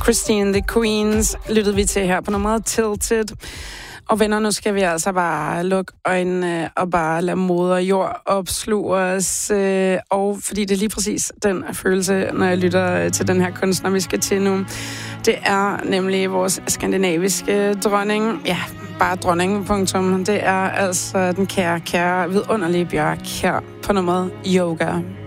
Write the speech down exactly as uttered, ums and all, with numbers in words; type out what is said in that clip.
Christine the Queens lyttede vi til her på nummeret Tilted. Og venner, nu skal vi altså bare lukke øjnene og bare lade moder jord opsluge os. Øh, og fordi det er lige præcis den følelse, når jeg lytter til den her kunstner, vi skal til nu. Det er nemlig vores skandinaviske dronning. Ja, bare dronningen, punktum. Det er altså den kære, kære, vidunderlige Bjørk her på nummeret Yoga.